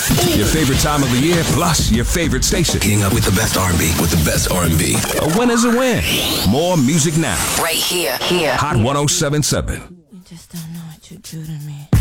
Your favorite time of the year, plus your favorite station. Keeping up with the best R&B, with the best R&B. A win is a win. More music now. Right here. Hot 107.7. You just don't know what you do to me.